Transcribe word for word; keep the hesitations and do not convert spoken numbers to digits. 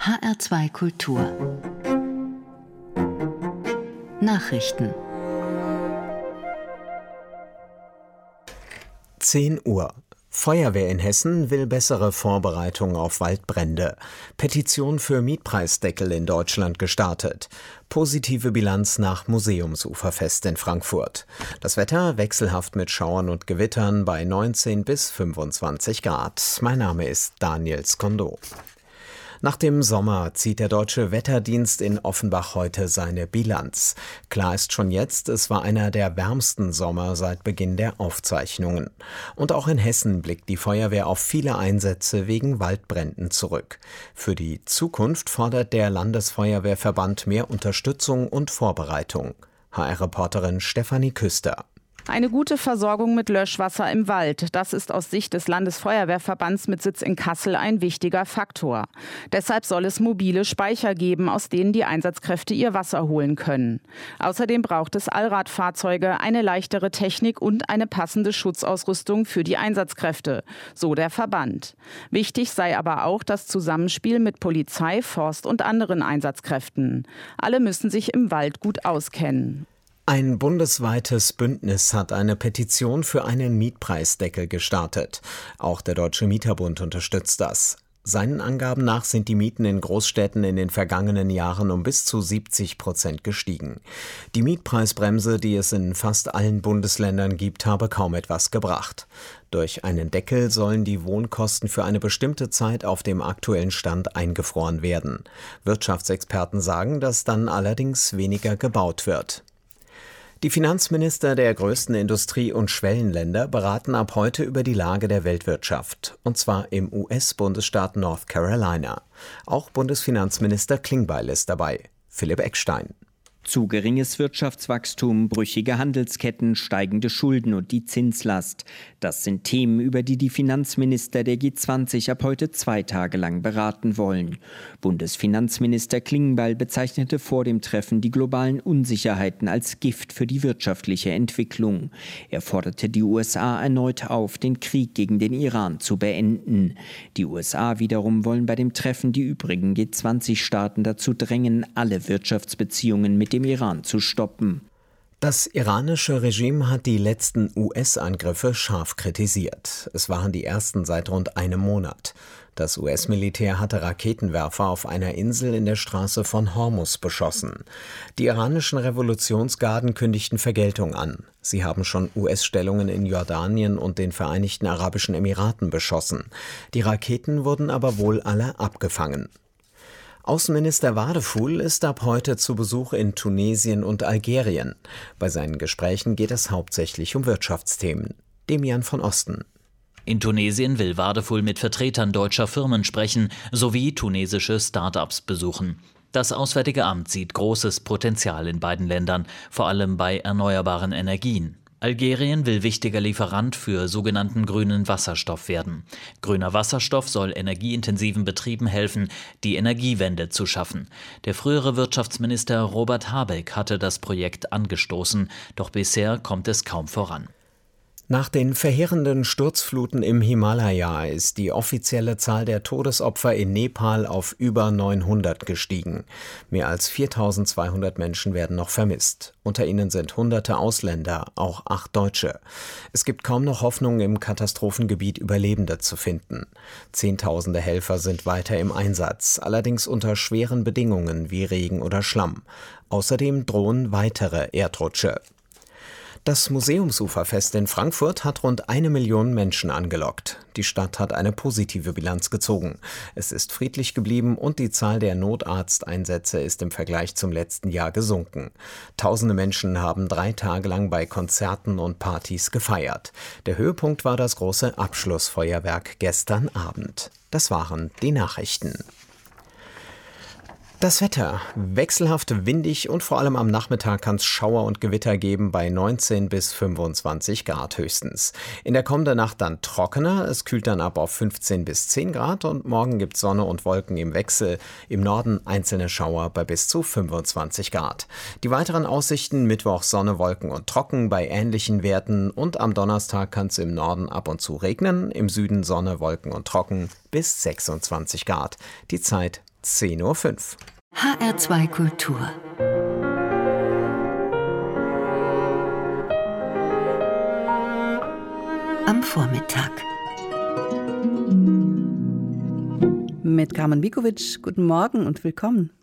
H R zwei Kultur Nachrichten. zehn Uhr. Feuerwehr in Hessen will bessere Vorbereitung auf Waldbrände. Petition für Mietpreisdeckel in Deutschland gestartet. Positive Bilanz nach Museumsuferfest in Frankfurt. Das Wetter wechselhaft mit Schauern und Gewittern bei neunzehn bis fünfundzwanzig Grad. Mein Name ist Daniel Skondo. Nach dem Sommer zieht der Deutsche Wetterdienst in Offenbach heute seine Bilanz. Klar ist schon jetzt, es war einer der wärmsten Sommer seit Beginn der Aufzeichnungen. Und auch in Hessen blickt die Feuerwehr auf viele Einsätze wegen Waldbränden zurück. Für die Zukunft fordert der Landesfeuerwehrverband mehr Unterstützung und Vorbereitung. H R-Reporterin Stefanie Küster. Eine gute Versorgung mit Löschwasser im Wald, das ist aus Sicht des Landesfeuerwehrverbands mit Sitz in Kassel ein wichtiger Faktor. Deshalb soll es mobile Speicher geben, aus denen die Einsatzkräfte ihr Wasser holen können. Außerdem braucht es Allradfahrzeuge, eine leichtere Technik und eine passende Schutzausrüstung für die Einsatzkräfte, so der Verband. Wichtig sei aber auch das Zusammenspiel mit Polizei, Forst und anderen Einsatzkräften. Alle müssen sich im Wald gut auskennen. Ein bundesweites Bündnis hat eine Petition für einen Mietpreisdeckel gestartet. Auch der Deutsche Mieterbund unterstützt das. Seinen Angaben nach sind die Mieten in Großstädten in den vergangenen Jahren um bis zu siebzig Prozent gestiegen. Die Mietpreisbremse, die es in fast allen Bundesländern gibt, habe kaum etwas gebracht. Durch einen Deckel sollen die Wohnkosten für eine bestimmte Zeit auf dem aktuellen Stand eingefroren werden. Wirtschaftsexperten sagen, dass dann allerdings weniger gebaut wird. Die Finanzminister der größten Industrie- und Schwellenländer beraten ab heute über die Lage der Weltwirtschaft, und zwar im U S-Bundesstaat North Carolina. Auch Bundesfinanzminister Klingbeil ist dabei. Philipp Eckstein. Zu geringes Wirtschaftswachstum, brüchige Handelsketten, steigende Schulden und die Zinslast. Das sind Themen, über die die Finanzminister der G zwanzig ab heute zwei Tage lang beraten wollen. Bundesfinanzminister Klingbeil bezeichnete vor dem Treffen die globalen Unsicherheiten als Gift für die wirtschaftliche Entwicklung. Er forderte die U S A erneut auf, den Krieg gegen den Iran zu beenden. Die U S A wiederum wollen bei dem Treffen die übrigen G zwanzig Staaten dazu drängen, alle Wirtschaftsbeziehungen mit dem Iran zu stoppen. Das iranische Regime hat die letzten U S-Angriffe scharf kritisiert. Es waren die ersten seit rund einem Monat. Das U S-Militär hatte Raketenwerfer auf einer Insel in der Straße von Hormuz beschossen. Die iranischen Revolutionsgarden kündigten Vergeltung an. Sie haben schon U S-Stellungen in Jordanien und den Vereinigten Arabischen Emiraten beschossen. Die Raketen wurden aber wohl alle abgefangen. Außenminister Wadefuhl ist ab heute zu Besuch in Tunesien und Algerien. Bei seinen Gesprächen geht es hauptsächlich um Wirtschaftsthemen. Demian von Osten. In Tunesien will Wadefuhl mit Vertretern deutscher Firmen sprechen, sowie tunesische Start-ups besuchen. Das Auswärtige Amt sieht großes Potenzial in beiden Ländern, vor allem bei erneuerbaren Energien. Algerien will wichtiger Lieferant für sogenannten grünen Wasserstoff werden. Grüner Wasserstoff soll energieintensiven Betrieben helfen, die Energiewende zu schaffen. Der frühere Wirtschaftsminister Robert Habeck hatte das Projekt angestoßen, doch bisher kommt es kaum voran. Nach den verheerenden Sturzfluten im Himalaya ist die offizielle Zahl der Todesopfer in Nepal auf über neunhundert gestiegen. Mehr als viertausendzweihundert Menschen werden noch vermisst. Unter ihnen sind hunderte Ausländer, auch acht Deutsche. Es gibt kaum noch Hoffnung, im Katastrophengebiet Überlebende zu finden. Zehntausende Helfer sind weiter im Einsatz, allerdings unter schweren Bedingungen wie Regen oder Schlamm. Außerdem drohen weitere Erdrutsche. Das Museumsuferfest in Frankfurt hat rund eine Million Menschen angelockt. Die Stadt hat eine positive Bilanz gezogen. Es ist friedlich geblieben und die Zahl der Notarzteinsätze ist im Vergleich zum letzten Jahr gesunken. Tausende Menschen haben drei Tage lang bei Konzerten und Partys gefeiert. Der Höhepunkt war das große Abschlussfeuerwerk gestern Abend. Das waren die Nachrichten. Das Wetter. Wechselhaft windig und vor allem am Nachmittag kann es Schauer und Gewitter geben bei neunzehn bis fünfundzwanzig Grad höchstens. In der kommenden Nacht dann trockener, es kühlt dann ab auf fünfzehn bis zehn Grad und morgen gibt es Sonne und Wolken im Wechsel. Im Norden einzelne Schauer bei bis zu fünfundzwanzig Grad. Die weiteren Aussichten: Mittwoch Sonne, Wolken und trocken bei ähnlichen Werten und am Donnerstag kann es im Norden ab und zu regnen, im Süden Sonne, Wolken und trocken bis sechsundzwanzig Grad. Die Zeit zehn Uhr fünf. H R zwei Kultur. Am Vormittag. Mit Carmen Bikovic, guten Morgen und willkommen.